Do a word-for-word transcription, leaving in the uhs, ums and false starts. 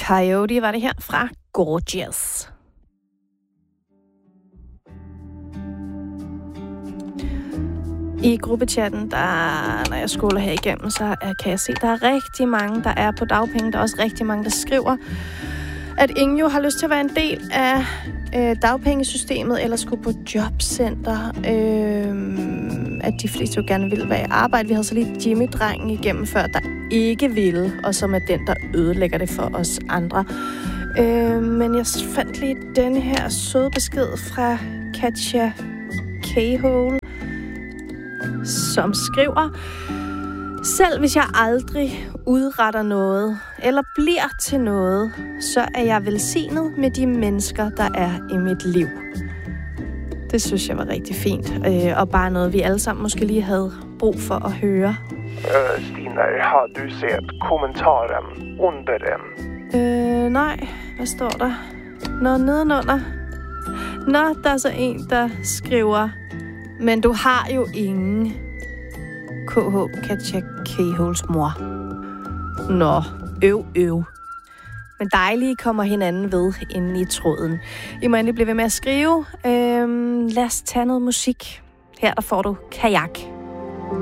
Coyote var det her fra Gorgeous. I gruppechatten, der, når jeg scroller her igennem, så kan jeg se, at der er rigtig mange, der er på dagpenge. Der er også rigtig mange, der skriver, at ingen jo har lyst til at være en del af øh, dagpengesystemet eller skulle på jobcenter. Øh, at de fleste jo gerne ville være i arbejde. Vi havde så lige Jimmy-drengen igennem før, der ikke ville, og som er den, der ødelægger det for os andre. Øh, men jeg fandt lige denne her søde besked fra Katja K-Hole, som skriver: selv hvis jeg aldrig udretter noget eller bliver til noget, så er jeg velsignet med de mennesker, der er i mit liv. Det synes jeg var rigtig fint, øh, og bare noget, vi alle sammen måske lige havde brug for at høre. Uh, Stine, har du set kommentaren under den? Øh, nej. Hvad står der? Nå, nedenunder. Nå, der er så en, der skriver: men du har jo ingen. K H Katja K-Holes mor. Nå, øv, øv. Men dejlige kommer hinanden ved inde i tråden. I må endelig blive ved med at skrive. Øhm, lad os tage noget musik. Her der får du Kajak.